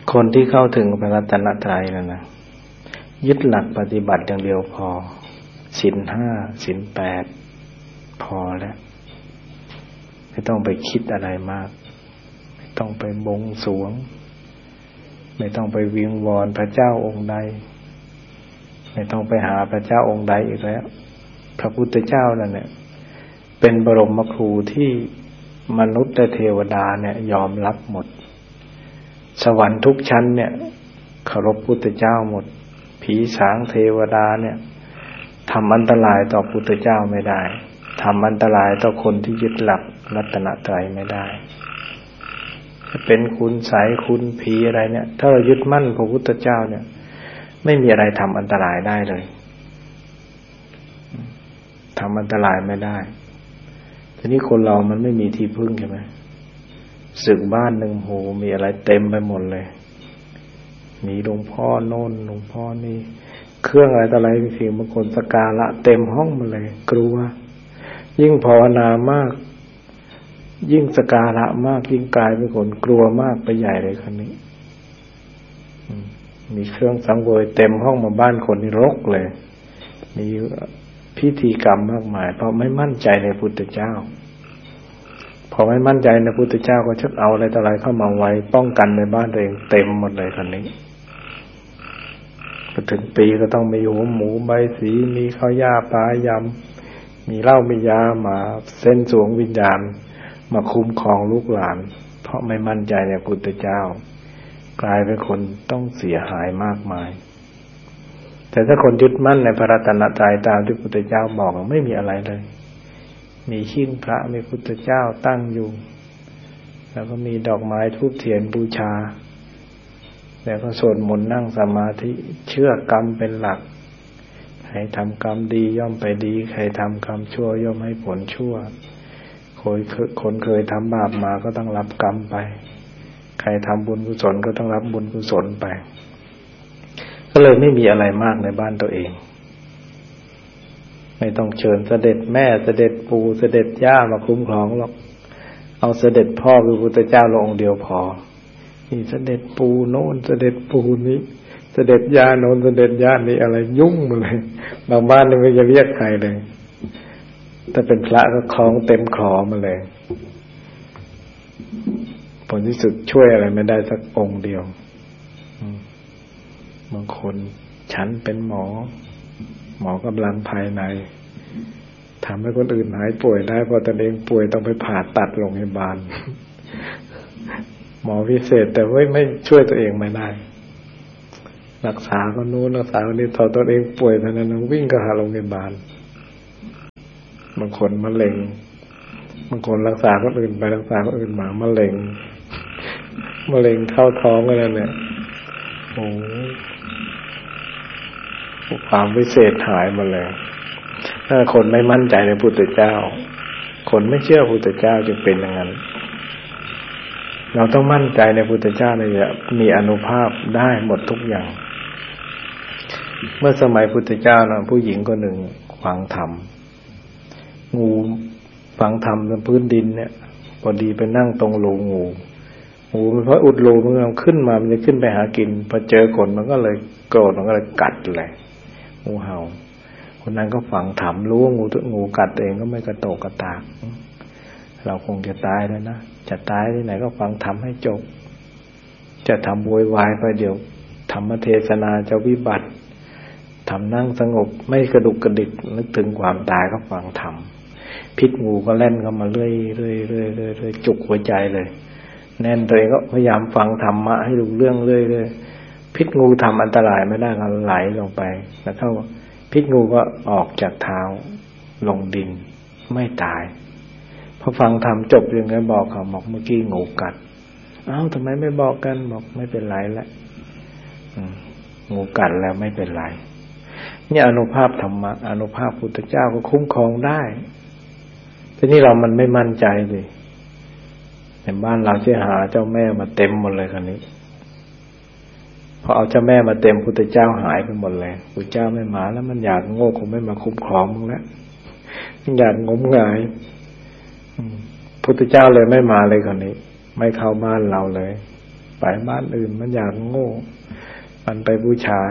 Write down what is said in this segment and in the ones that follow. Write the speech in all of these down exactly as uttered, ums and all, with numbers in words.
คนที่เข้าถึงพระรัตนตรัยแล้วนะยึดหลักปฏิบัติอย่างเดียวพอศีลห้าศีลแปดพอแล้วไม่ต้องไปคิดอะไรมากไม่ต้องไปบงสรวงไม่ต้องไปวิงวอนพระเจ้าองค์ใดไม่ต้องไปหาพระเจ้าองค์ใดอีกแล้วพระพุทธเจ้านั่นเนี่ยเป็นบรมครูที่มนุษย์และเทวดาเนี่ยยอมรับหมดสวรรค์ทุกชั้นเนี่ยเคารพพุทธเจ้าหมดผีสางเทวดาเนี่ยทำอันตรายต่อพุทธเจ้าไม่ได้ทำอันตรายต่อคนที่ยึดหลักรัตนตรัยไม่ได้จะเป็นคุณไสยคุณผีอะไรเนี่ยถ้าเรายึดมั่นพระพุทธเจ้าเนี่ยไม่มีอะไรทำอันตรายได้เลยทำอันตรายไม่ได้ทีนี้คนเรามันไม่มีที่พึ่งใช่ไหมสึกบ้านหนึ่งโหมีอะไรเต็มไปหมดเลยมีหลวงพ่อโน่นหลวงพ่อนี่เครื่องอะไรต่ออะไรสิ่งบางคนสักการะเต็มห้องมาเลยกลัวยิ่งภาวนามากยิ่งสักการะมากยิ่งกลายเป็นคนกลัวมากไปใหญ่เลยครั้นี้มีเครื่องสังเวยเต็มห้องมาบ้านคนนี่รกเลยมีพิธีกรรมมากมายเพราะไม่มั่นใจในพุทธเจ้าพอไม่มั่นใจในพุทธเจ้าก็ชักเอาอะไรต่ออะไรเข้ามาไว้ป้องกันในบ้านตัวเองเต็มหมดเลยครั้นี้พอถึงปีก็ต้องมีหัวหมูใบสีมีข้าวหญ้าปลายำมีเหล้ามียามาเส้นสวงวิญญาณมาคุ้มครองลูกหลานเพราะไม่มั่นใจในพุทธเจ้ากลายเป็นคนต้องเสียหายมากมายแต่ถ้าคนยึดมั่นในพระรัตนตรัยตามที่พุทธเจ้าบอกไม่มีอะไรเลยมีหิ้งพระมีพุทธเจ้าตั้งอยู่แล้วก็มีดอกไม้ธูปเทียนบูชาแล้วก็สวดมนต์นั่งสมาธิเชื่อกรรมเป็นหลักใครทำกรรมดีย่อมไปดีใครทำกรรมชั่วย่อมให้ผลชั่วคนคนเคยทำบาปมาก็ต้องรับกรรมไปใครทำบุญกุศลก็ต้องรับบุญกุศลไปก็เลยไม่มีอะไรมากในบ้านตัวเองไม่ต้องเชิญเสด็จแม่เสด็จปู่เสด็จย่ามาคุ้มครองหรอกเอาเสด็จพ่อคือพระพุทธเจ้าลงองค์เดียวพอนี่เสด็จปู่โน่นเสด็จปู่นี้เสด็จย่าโน่นเสด็จย่านี่อะไรยุ่งหมดเลยบางบ้านนี่ไม่จะเรียกใครเลยถ้าเป็นพระก็คล้องเต็มคลอมาเลยผลที่สุดช่วยอะไรไม่ได้สักองค์เดียวบางคนฉันเป็นหมอหมอกำลังภายในทำให้คนอื่นหายป่วยได้พอตนเองป่วยต้องไปผ่าตัดโรงพยาบาลหมอพิเศษแต่ว่าไม่ช่วยตัวเองไม่ได้รักษาก็นู้นรักษาคนนี้พอตัวเองป่วยเท่านั้นวิ่งก็หาโรงพยาบาลบางคนมะเร็งบางคนรักษาคนอื่นไปรักษาคนอื่นมามะเร็งมะเร็งเข้าท้องอะไรเนี่ยโอ้ความวิเศษหายหมดเลยถ้าคนไม่มั่นใจในพุทธเจ้าคนไม่เชื่อพุทธเจ้าจึงเป็นอย่างนั้นเราต้องมั่นใจในพุทธเจ้าเลยจะมีอานุภาพได้หมดทุกอย่างเมื่อสมัยพุทธเจ้านะผู้หญิงคนหนึ่งฝังธรรมงูฝังธรรมบนพื้นดินเนี่ยพอดีไปนั่งตรงรูงูงูมันเพราะอุดรูมันขึ้นมามันจะขึ้นไปหากินพอเจอคนมันก็เลยโกรธมันก็เลยกัดเลยงูเห่าคนนั้นก็ฝังธรรมรู้ว่างูตัวงูกัดเองก็ไม่กระโตกกระตากเราคงจะตายแล้วนะจะตายที่ไหนก็ฟังธรรมให้จบจะทำโวยวายไปเดี๋ยวธรรมเทศนาจะวิบัติทำนั่งสงบไม่กระดุกกระดิกนึกถึงความตายก็ฟังธรรมพิษงูก็เล่นเข้ามาเรื่อยเรื่อยเรื่อยเรื่อยจุกหัวใจเลยแน่นตัวเองก็พยายามฟังธรรมะให้รู้เรื่องเรื่อยเรื่อยพิษงูทำอันตรายไม่ได้ก็ไหลลงไปแล้วเท่าพิษงูก็ออกจากเท้าลงดินไม่ตายพอฟังธรรมจบยังไงบอกเขาบอกเมื่อกี้งูกัดเอ้าทำไมไม่บอกกันบอกไม่เป็นไรแล้วงูกัดแล้วไม่เป็นไรเนี่ยอานุภาพธรรมะอานุภาพพุทธเจ้าก็คุ้มครองได้ทีนี้เรามันไม่มั่นใจเลยในบ้านเราจะหาเจ้าแม่มาเต็มหมดเลยคันนี้พอเอาเจ้าแม่มาเต็มพุทธเจ้าหายไปหมดเลยพุทธเจ้าไม่มาแล้วมันอยากโง่คงไม่มาคุ้มครองมึงแล้วมันอยากงมงายพุทธเจ้าเลยไม่มาเลยคนนี้ไม่เข้าบ้านเราเลยไปบ้านอื่นมันอยากโง่มันไปบูชา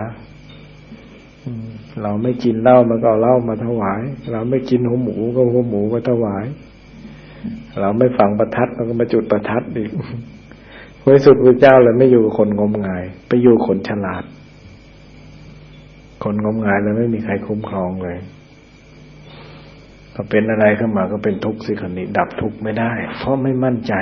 เราไม่กินเหล้ามันก็เอาเหล้ามาถวายเราไม่กินหัวหมูก็หัวหมูมาถวายเราไม่ฟังประทัดมันก็มาจุดประทัดอีกพระสุดพระเจ้าเลยไม่อยู่กับคนงมงายไปอยู่คนฉลาดคนงมงายเลยไม่มีใครคุ้มครองเลยพอเป็นอะไรขึ้นมาก็เป็นทุกข์สิคนนี้ดับทุกข์ไม่ได้เพราะไม่มั่นใจ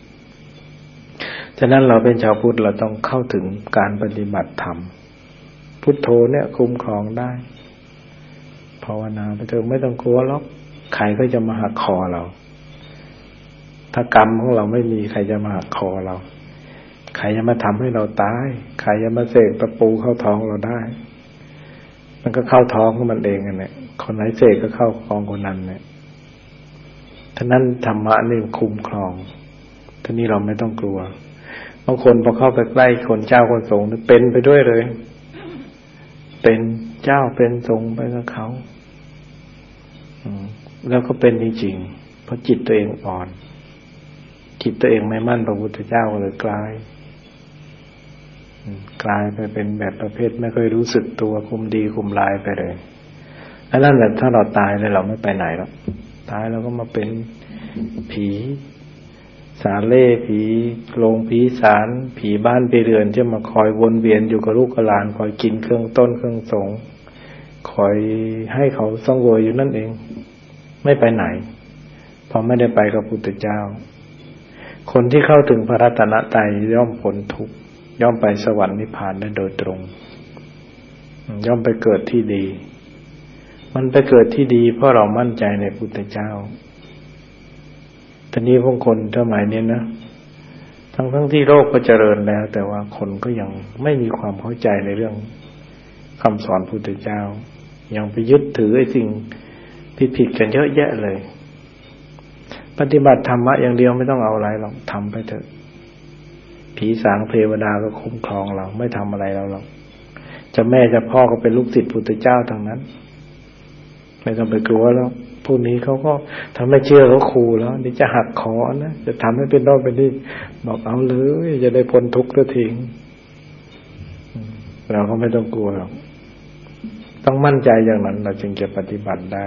ฉะนั้นเราเป็นชาวพุทธเราต้องเข้าถึงการปฏิบัติธรรมพุทโธเนี่ยคุ้มครองได้ภาวนาไปเถอะไม่ต้องกลัวหรอกใครก็จะมาหักคอเราถ้ากรรมของเราไม่มีใครจะมาหักคอเราใครจะมาทำให้เราตายใครจะมาเสกตะปูเข้าท้องเราได้มันก็เข้าท้องของมันเองเนี่ยคนไหนเสกก็เข้าท้องคนนั้นเนี่ยฉะนั้นธรรมะนี่คุ้มครองทีนี้เราไม่ต้องกลัวบางคนพอเข้าไปใกล้คนเจ้าคนสงฆ์เป็นไปด้วยเลยเป็นเจ้าเป็นสงฆ์ไปกับเขาแล้วก็เป็นจริงๆเพราะจิตตัวเองอ่อนจิตตัวเองไม่มั่นพระพุทธเจ้าก็เลยกลายกลายไปเป็นแบบประเภทไม่ค่อยรู้สึกตัวคุมดีคุมลายไปเลยอันนั้นแหละถ้าเราตายแล้วเราไม่ไปไหนหรอกตายแล้วก็มาเป็นผีสาเล่ผีโรงผีสารผีบ้านผีเรือนที่มาคอยวนเวียนอยู่กับลูกกับหลานคอยกินเครื่องต้นเครื่องสงคอยให้เขาสังเวยอยู่นั่นเองไม่ไปไหนเพราะไม่ได้ไปกับพุทธเจ้าคนที่เข้าถึงพระรัตนตรัยย่อมพ้นทุกข์ย่อมไปสวรรค์นิพพานได้โดยตรงย่อมไปเกิดที่ดีมันไปเกิดที่ดีเพราะเรามั่นใจในพุทธเจ้าทีนี้พวกคนสมัยนี้นะทั้งทั้งที่โลกก็เจริญแล้วแต่ว่าคนก็ยังไม่มีความเข้าใจในเรื่องคำสอนพุทธเจ้ายังไปยึดถือไอ้สิ่งผิดๆกันเยอะแยะเลยปฏิบัติธรรมะอย่างเดียวไม่ต้องเอาอะไรหรอกทำไปเถอะผีสางเทวดาก็คุ้มครองเราไม่ทำอะไรเราหรอกจะแม่จะพ่อก็เป็นลูกศิษย์พุทธเจ้าทั้งนั้นไม่ต้องไปกลัวแล้วพวกนี้เขาก็ทำไม่เชื่อเขาขู่แล้วนี่จะหักคอนะจะทำให้เป็นโน่นเป็นนี่บอกเอาเลยจะได้พ้นทุกข์แล้วทิ้งเราก็ไม่ต้องกลัวหรอกต้องมั่นใจอย่างนั้นเราจึงจะปฏิบัติได้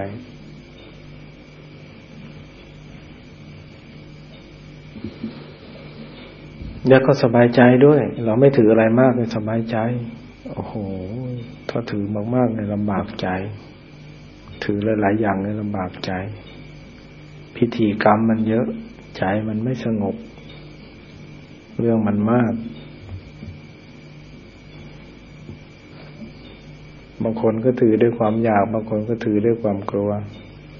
แล้วก็สบายใจด้วยเราไม่ถืออะไรมากเลยสบายใจโอ้โหถ้าถือมากๆเลยลำบากใจถือหลายๆอย่างเลยลำบากใจพิธีกรรมมันเยอะใจมันไม่สงบเรื่องมันมากบางคนก็ถือด้วยความอยากบางคนก็ถือด้วยความกลัว